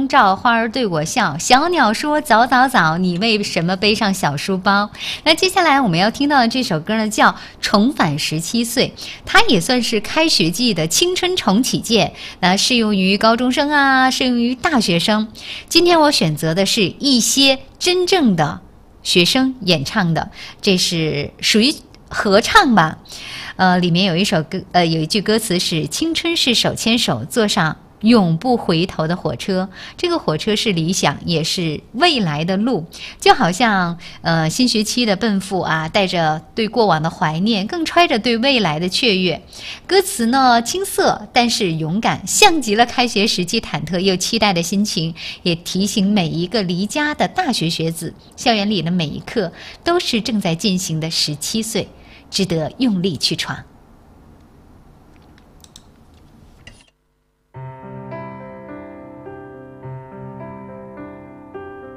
光照，花儿对我笑。小鸟说早早早，你为什么背上小书包？那接下来我们要听到的这首歌呢，叫《重返17岁》，它也算是开学季的青春重启届，那适用于高中生啊，适用于大学生。今天我选择的是一些真正的学生演唱的，这是属于合唱吧。里面有一句歌词是青春是手牵手坐上永不回头的火车，这个火车是理想也是未来的路，就好像新学期的奔赴啊，带着对过往的怀念，更揣着对未来的雀跃。歌词呢青涩但是勇敢，像极了开学时既忐忑又期待的心情，也提醒每一个离家的大学学子，校园里的每一刻都是正在进行的17岁，值得用力去闯。